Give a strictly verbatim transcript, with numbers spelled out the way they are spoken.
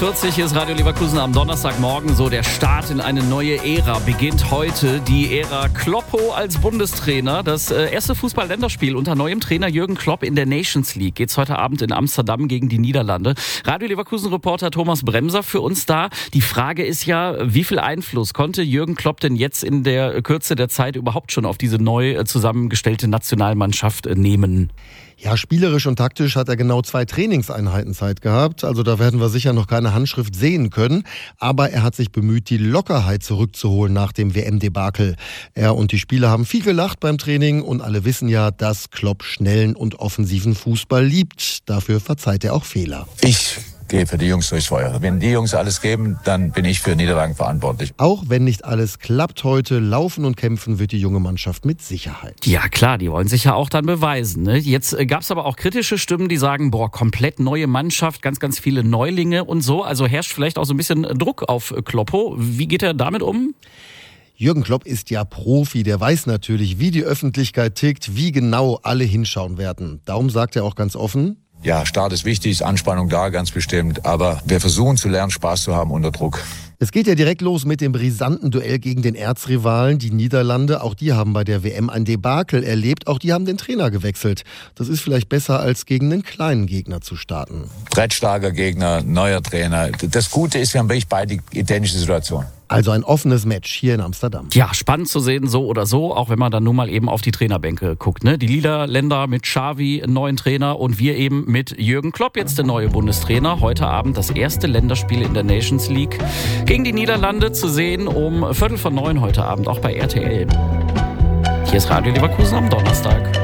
vierzig ist Radio Leverkusen am Donnerstagmorgen. So, der Start in eine neue Ära beginnt heute. Die Ära Kloppo als Bundestrainer. Das äh, erste Fußball-Länderspiel unter neuem Trainer Jürgen Klopp in der Nations League. Geht's heute Abend in Amsterdam gegen die Niederlande. Radio Leverkusen-Reporter Thomas Bremser für uns da. Die Frage ist ja, wie viel Einfluss konnte Jürgen Klopp denn jetzt in der Kürze der Zeit überhaupt schon auf diese neu zusammengestellte Nationalmannschaft nehmen? Ja, spielerisch und taktisch hat er genau zwei Trainingseinheiten Zeit gehabt. Also da werden wir sicher noch keine Handschrift sehen können. Aber er hat sich bemüht, die Lockerheit zurückzuholen nach dem W M-Debakel. Er und die Spieler haben viel gelacht beim Training und alle wissen ja, dass Klopp schnellen und offensiven Fußball liebt. Dafür verzeiht er auch Fehler. Ich gehe für die Jungs durchs Feuer. Wenn die Jungs alles geben, dann bin ich für Niederlagen verantwortlich. Auch wenn nicht alles klappt heute, laufen und kämpfen wird die junge Mannschaft mit Sicherheit. Ja klar, die wollen sich ja auch dann beweisen. Ne? Jetzt gab es aber auch kritische Stimmen, die sagen, boah, komplett neue Mannschaft, ganz, ganz viele Neulinge und so. Also herrscht vielleicht auch so ein bisschen Druck auf Kloppo. Wie geht er damit um? Jürgen Klopp ist ja Profi, der weiß natürlich, wie die Öffentlichkeit tickt, wie genau alle hinschauen werden. Darum sagt er auch ganz offen: Ja, Start ist wichtig, ist Anspannung da, ganz bestimmt. Aber wir versuchen zu lernen, Spaß zu haben unter Druck. Es geht ja direkt los mit dem brisanten Duell gegen den Erzrivalen, die Niederlande. Auch die haben bei der W M ein Debakel erlebt. Auch die haben den Trainer gewechselt. Das ist vielleicht besser, als gegen einen kleinen Gegner zu starten. Brettstarker Gegner, neuer Trainer. Das Gute ist, wir haben wirklich beide identische Situationen. Also ein offenes Match hier in Amsterdam. Ja, spannend zu sehen, so oder so, auch wenn man dann nun mal eben auf die Trainerbänke guckt. Ne? Die Niederländer mit Xavi, einen neuen Trainer, und wir eben mit Jürgen Klopp, jetzt der neue Bundestrainer. Heute Abend das erste Länderspiel in der Nations League gegen die Niederlande zu sehen um Viertel vor neun heute Abend, auch bei R T L. Hier ist Radio Leverkusen am Donnerstag.